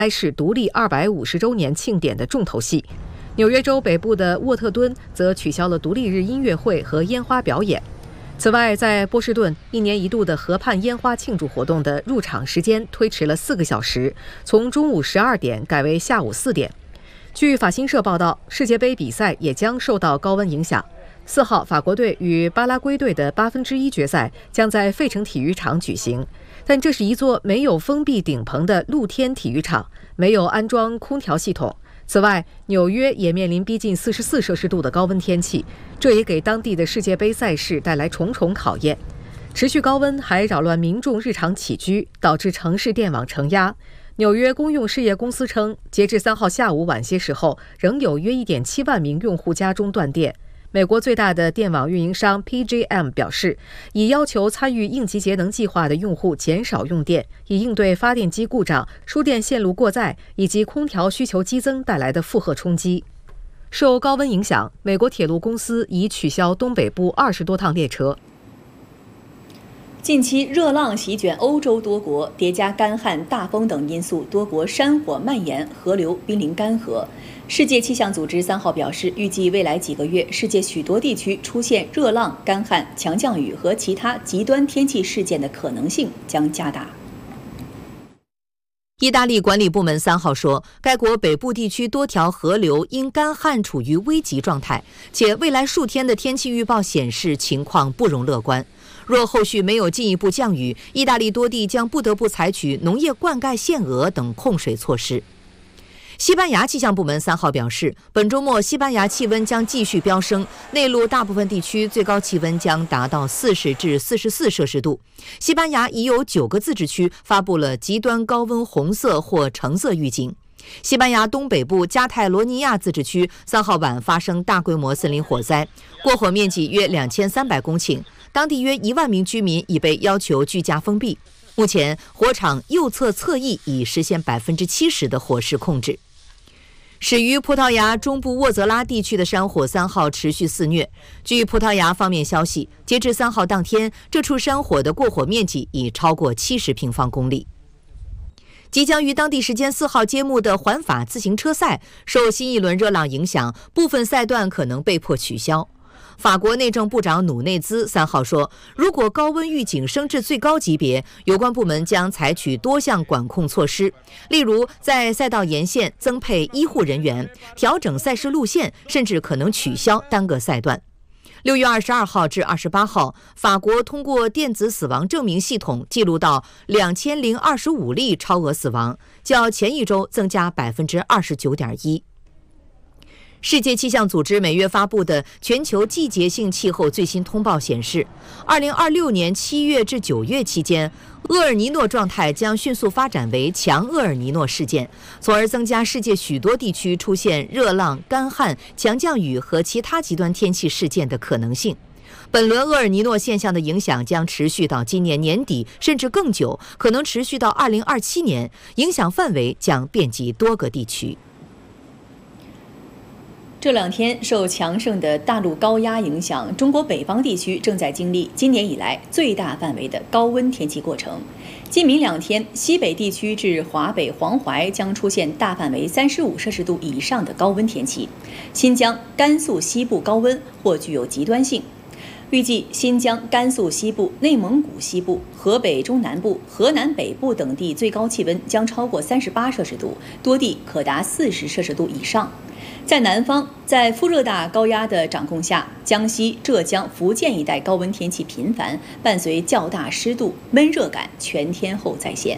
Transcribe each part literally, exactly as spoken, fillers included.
该是独立二百五十周年庆典的重头戏。纽约州北部的沃特敦则取消了独立日音乐会和烟花表演。此外，在波士顿，一年一度的河畔烟花庆祝活动的入场时间推迟了四个小时，从中午十二点改为下午四点。据法新社报道，世界杯比赛也将受到高温影响。四号，法国队与巴拉圭队的八分之一决赛将在费城体育场举行，但这是一座没有封闭顶棚的露天体育场，没有安装空调系统。此外，纽约也面临逼近四十四摄氏度的高温天气，这也给当地的世界杯赛事带来重重考验。持续高温还扰乱民众日常起居，导致城市电网承压。纽约公用事业公司称，截至三号下午晚些时候，仍有约 一点七万名用户家中断电。美国最大的电网运营商 P G M 表示，已要求参与应急节能计划的用户减少用电，以应对发电机故障、输电线路过载以及空调需求激增带来的负荷冲击。受高温影响，美国铁路公司已取消东北部二十多趟列车。 近期热浪席卷欧洲多国，叠加干旱、大风等因素，多国山火蔓延，河流濒临干涸。世界气象组织三号表示，预计未来几个月，世界许多地区出现热浪、干旱、强降雨和其他极端天气事件的可能性将加大。 意大利管理部门三号说，该国北部地区多条河流因干旱处于危急状态，且未来数天的天气预报显示情况不容乐观。若后续没有进一步降雨，意大利多地将不得不采取农业灌溉限额等控水措施。西班牙气象部门三号表示，本周末西班牙气温将继续飙升，内陆大部分地区最高气温将达到四十至四十四摄氏度。西班牙已有九个自治区发布了极端高温红色或橙色预警。西班牙东北部加泰罗尼亚自治区三号晚发生大规模森林火灾，过火面积约两千三百公顷，当地约一万名居民已被要求居家封闭。目前，火场右侧侧翼已实现百分之七十的火势控制。始于葡萄牙中部沃泽拉地区的山火三号持续肆虐。据葡萄牙方面消息，截至三号当天，这处山火的过火面积已超过七十平方公里。即将于当地时间四号揭幕的环法自行车赛，受新一轮热浪影响，部分赛段可能被迫取消。法国内政部长努内兹三号说，如果高温预警升至最高级别，有关部门将采取多项管控措施，例如在赛道沿线增配医护人员，调整赛事路线，甚至可能取消单个赛段。六月二十二号至二十八号，法国通过电子死亡证明系统记录到两千零二十五例超额死亡，较前一周增加百分之二十九点一。世界气象组织每月发布的全球季节性气候最新通报显示，二零二六年七月至九月期间，厄尔尼诺状态将迅速发展为强厄尔尼诺事件，从而增加世界许多地区出现热浪、干旱、强降雨和其他极端天气事件的可能性。本轮厄尔尼诺现象的影响将持续到今年年底，甚至更久，可能持续到二零二七年，影响范围将遍及多个地区。 这两天受强盛的大陆高压影响，中国北方地区正在经历今年以来最大范围的高温天气过程。今明两天，西北地区至华北、黄淮将出现大范围三十五摄氏度以上的高温天气，新疆、甘肃西部高温或具有极端性。预计新疆、甘肃西部、内蒙古西部、河北中南部、河南北部等地最高气温将超过三十八摄氏度，多地可达四十摄氏度以上。在南方，在副热带高压的掌控下，江西、浙江、福建一带高温天气频繁，伴随较大湿度，闷热感全天候再现。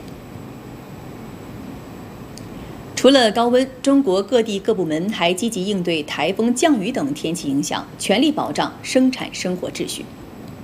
除了高温，中国各地各部门还积极应对台风、降雨等天气影响，全力保障生产生活秩序。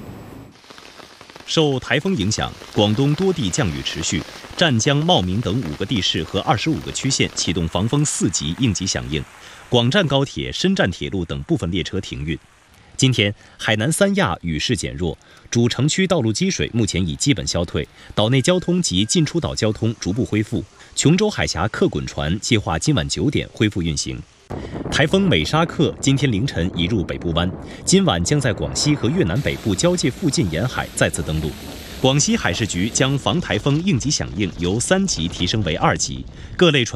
受台风影响，广东多地降雨持续，湛江、茂名等五个地市和二十五个区县启动防风四级应急响应。广湛高铁、深湛铁路等部分列车停运。今天，海南三亚雨势减弱，主城区道路积水目前已基本消退，岛内交通及进出岛交通逐步恢复。琼州海峡客滚船计划今晚九点恢复运行。台风美沙克今天凌晨移入北部湾，今晚将在广西和越南北部交界附近沿海再次登陆。广西海事局将防台风应急响应由三级提升为二级，各类船